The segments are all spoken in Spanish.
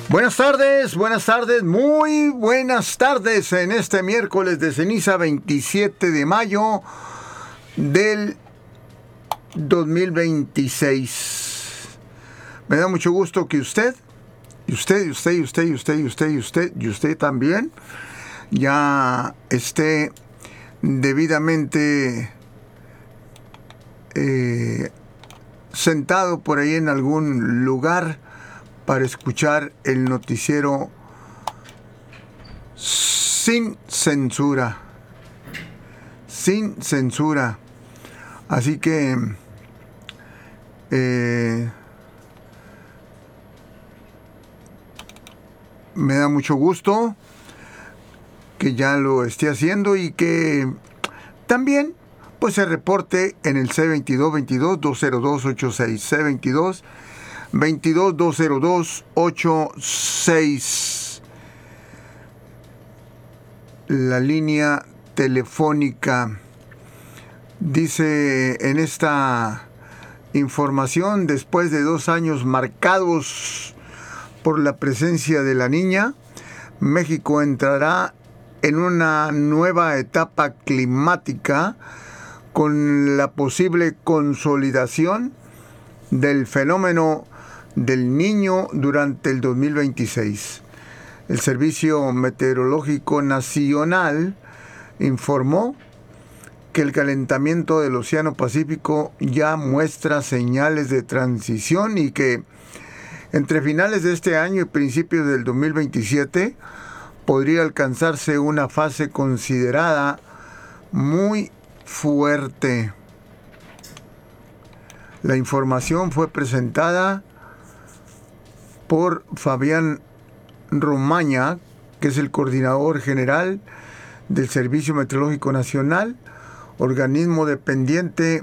Buenas tardes, muy buenas tardes en este miércoles de ceniza 27 de mayo del 2026. Me da mucho gusto que usted también ya esté debidamente sentado por ahí en algún lugar para escuchar el noticiero sin censura. Así que me da mucho gusto que ya lo esté haciendo y que también pues se reporte en el C22-22-202-86, C22-202-86, la línea telefónica. Dice en esta información, después de 2 años marcados por la presencia de la niña, México entrará en una nueva etapa climática con la posible consolidación del fenómeno del Niño durante el 2026. El Servicio Meteorológico Nacional informó que el calentamiento del Océano Pacífico ya muestra señales de transición y que entre finales de este año y principios del 2027 podría alcanzarse una fase considerada muy fuerte. La información fue presentada por Fabián Romaña, que es el coordinador general del Servicio Meteorológico Nacional, organismo dependiente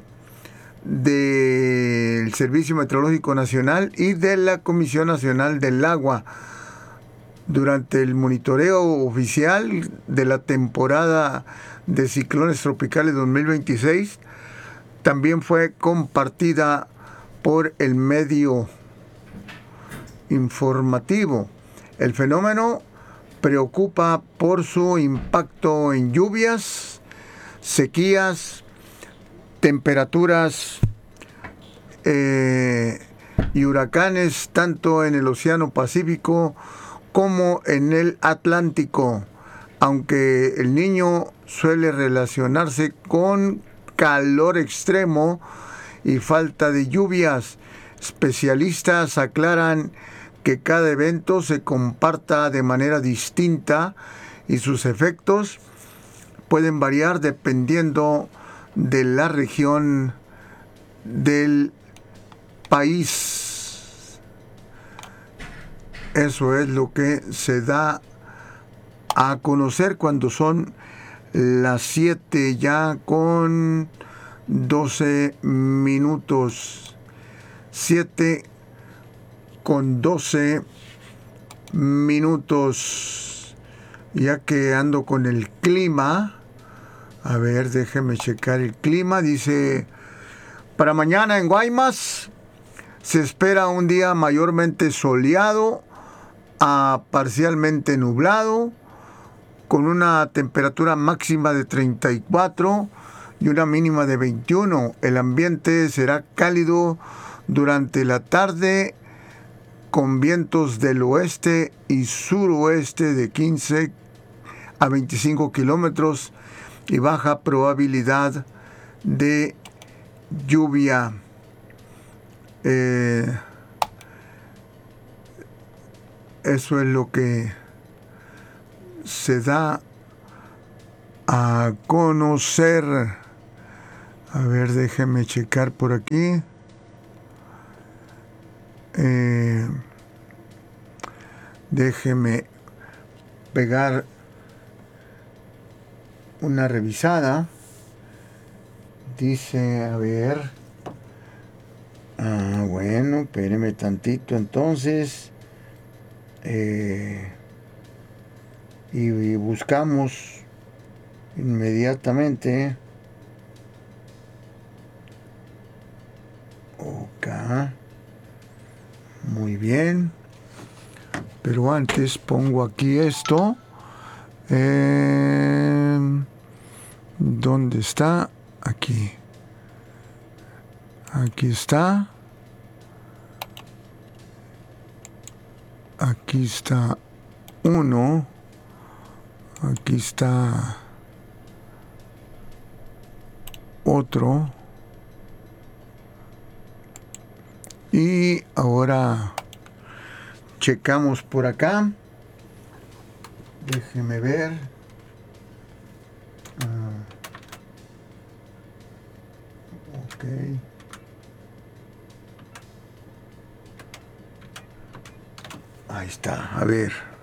del Servicio Meteorológico Nacional y de la Comisión Nacional del Agua. Durante el monitoreo oficial de la temporada de ciclones tropicales 2026, también fue compartida por el medio informativo. El fenómeno preocupa por su impacto en lluvias, sequías, temperaturas y huracanes tanto en el Océano Pacífico como en el Atlántico, aunque el Niño suele relacionarse con calor extremo y falta de lluvias. Especialistas aclaran que cada evento se comporta de manera distinta y sus efectos pueden variar dependiendo de la región del país. Eso es lo que se da a conocer cuando son las 7 ya con 12 minutos. 7 con 12 minutos. Ya que ando con el clima, a ver, déjeme checar el clima. Dice, para mañana en Guaymas se espera un día mayormente soleado a parcialmente nublado, con una temperatura máxima de 34 y una mínima de 21. El ambiente será cálido durante la tarde, con vientos del oeste y suroeste de 15 a 25 kilómetros y baja probabilidad de lluvia. Eso es lo que se da a conocer. A ver, déjeme checar por aquí. Déjeme pegar una revisada. Dice, a ver. Bueno, espéreme tantito entonces. Y buscamos inmediatamente. Ok. Muy bien. Pero antes pongo aquí esto. ¿Dónde está? Aquí. Aquí está. Aquí está uno. Aquí está otro. Y ahora checamos por acá. Déjeme ver. Ok. Ahí está. A ver.